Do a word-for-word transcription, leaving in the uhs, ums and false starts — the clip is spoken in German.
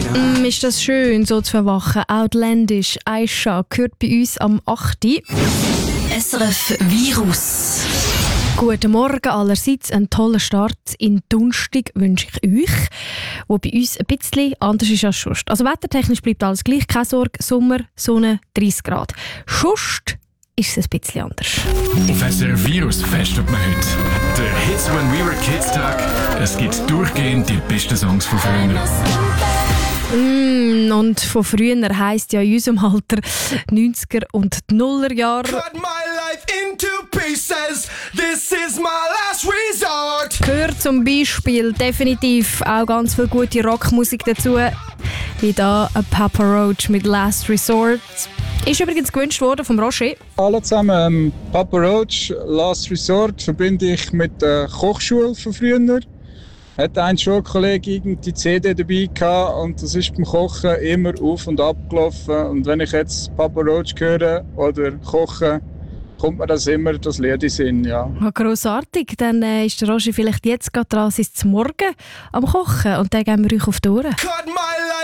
Mm, ist das schön, so zu verwachen. Outlandish, Aisha, gehört bei uns am achten S R F Virus. Guten Morgen allerseits, einen tollen Start in Donnerstag wünsche ich euch, wo bei uns ein bisschen anders ist als sonst. Also wettertechnisch bleibt alles gleich, keine Sorge, Sommer, Sonne, dreißig Grad. Sonst ist es ein bisschen anders. Auf S R F Virus festet man heute der Hits When We Were Kids Tag. Es gibt durchgehend die besten Songs von früher. Mm, und von früher heisst ja in unserem Alter neunziger und die Nullerjahre. Cut my life into pieces. This is my last resort. Gehört zum Beispiel definitiv auch ganz viel gute Rockmusik dazu, wie da ein Papa Roach mit Last Resort. Ist übrigens gewünscht worden vom Roger. Hallo zusammen, ähm, Papa Roach, Last Resort verbinde ich mit der Kochschule von früher. Hatte ein Schulkollege die C D dabei gehabt und das ist beim Kochen immer auf und ab gelaufen. Und wenn ich jetzt Papa Roach höre oder koche, kommt mir das immer das Lied in den Sinn, ja. Ja, grossartig, dann äh, ist der Roger vielleicht jetzt gerade dran, es ist zum Morgen am Kochen und dann geben wir euch auf die Ohren. Cut my life